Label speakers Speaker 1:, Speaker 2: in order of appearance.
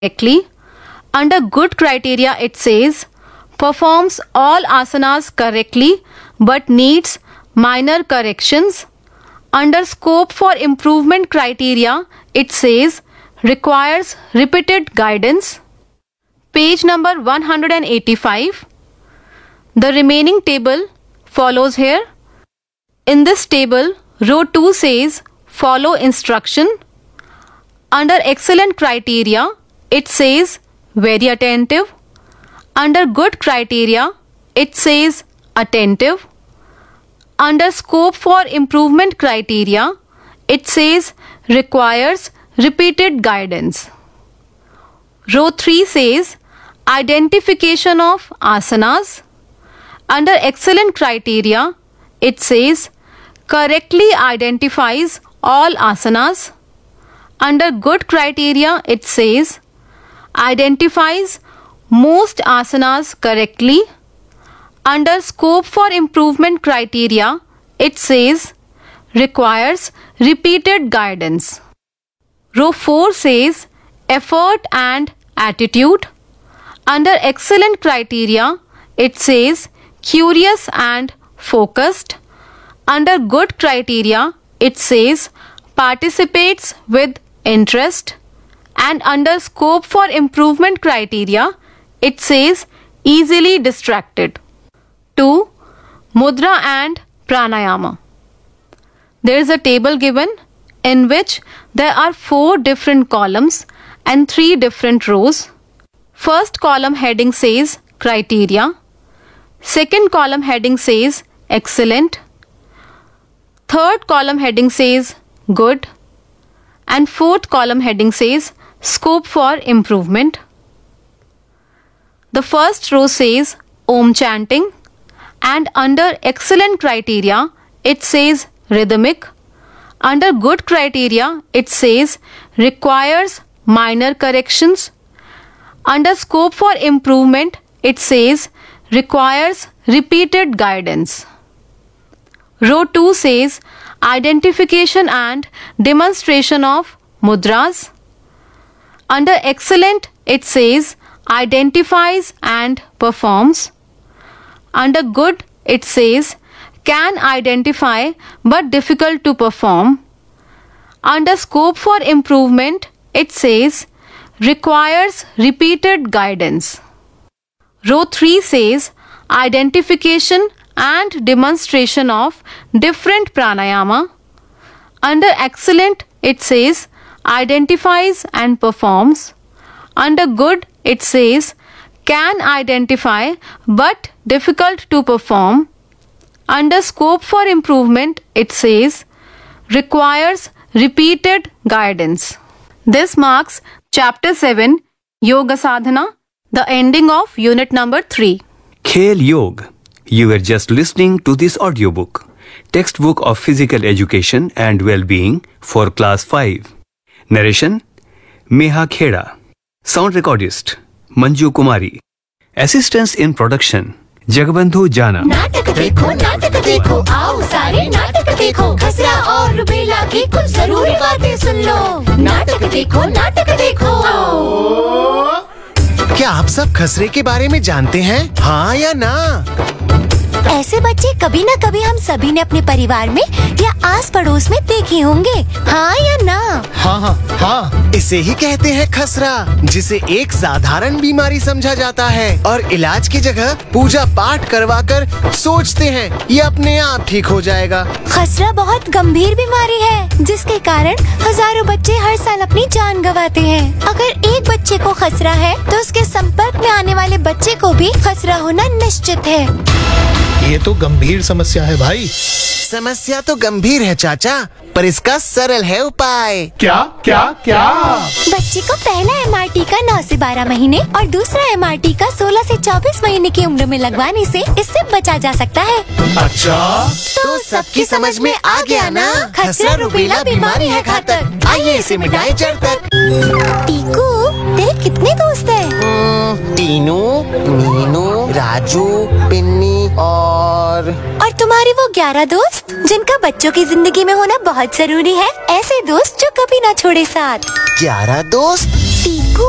Speaker 1: correctly. Under good criteria, it says performs all asanas correctly but needs minor corrections. Under scope for improvement criteria, it says requires repeated guidance. Page number 185. The remaining table follows here. In this table, row 2 says follow instruction. Under excellent criteria, it says very attentive. Under good criteria, it says attentive. Under scope for improvement criteria, it says requires repeated guidance. Row 3 says identification of asanas. Under excellent criteria, it says correctly identifies all asanas. Under good criteria, it says identifies most asanas correctly. Under scope for improvement criteria, it says requires repeated guidance. Row 4 says effort and attitude. Under excellent criteria, it says curious and focused. Under good criteria, it says participates with interest. And under scope for improvement criteria, it says easily distracted. 2. Mudra and pranayama. There is a table given in which there are 4 different columns and 3 different rows. First column heading says criteria. Second column heading says excellent. Third column heading says good. And fourth column heading says scope for improvement. The first row says Om chanting, and under excellent criteria, it says rhythmic. Under good criteria, it says requires minor corrections. Under scope for improvement, it says requires repeated guidance. Row 2 says identification and demonstration of mudras. Under excellent, it says identifies and performs. Under good, it says can identify but difficult to perform. Under scope for improvement, it says requires repeated guidance. Row 3 says identification and demonstration of different pranayama. Under excellent, it says identifies and performs. Under good, it says can identify but difficult to perform. Under scope for improvement, it says requires repeated guidance. This marks Chapter 7, Yoga Sadhana, the ending of unit number 3.
Speaker 2: Khel Yog. You were just listening to this audiobook, textbook of physical education and well-being for class 5. Narration, Meha Kheda. Sound recordist, Manju Kumari. Assistance in production, Jagabandhu Jana.
Speaker 3: नाटक देखो आओ सारे नाटक देखो खसरा और rubella की कुछ जरूरी बातें सुन लो नाटक देखो
Speaker 4: क्या आप सब खसरे के बारे में जानते हैं? हाँ या ना?
Speaker 3: ऐसे बच्चे कभी न कभी हम सभी ने अपने परिवार में या आस पड़ोस में देखे होंगे, हाँ या ना?
Speaker 4: हाँ, इसे ही कहते हैं खसरा, जिसे एक साधारण बीमारी समझा जाता है और इलाज की जगह पूजा पाठ करवाकर सोचते हैं ये अपने आप ठीक हो जाएगा।
Speaker 3: खसरा बहुत गंभीर बीमारी है जिसके कारण हजारों बच्चे हर साल अपनी जान गंवाते हैं। अगर एक बच्चे को खसरा है तो उसके संपर्क में आने वाले बच्चे को भी खसरा होना निश्चित है।
Speaker 5: ये तो गंभीर समस्या है भाई।
Speaker 4: समस्या तो गंभीर है चाचा, पर इसका सरल है उपाय।
Speaker 5: क्या?
Speaker 3: बच्चे को पहला MRT का 9 से 12 महीने और दूसरा MRT का 16 से 24 महीने की उम्र में लगवाने से इससे बचा जा सकता है।
Speaker 5: अच्छा,
Speaker 4: तो सबकी समझ में आ गया ना? खसरा रुबेला बीमारी है घातक, आइए इसे मिटाएं जड़ तक।
Speaker 3: टीकू, तेरे कितने दोस्त हैं?
Speaker 4: टीनू, मीनू, राजू, पिन्नी और
Speaker 3: तुम्हारी वो 11 दोस्त जिनका बच्चों की जिंदगी में होना बहुत जरूरी है। ऐसे दोस्त जो कभी ना छोड़े साथ।
Speaker 4: 11 दोस्त?
Speaker 3: टीकू,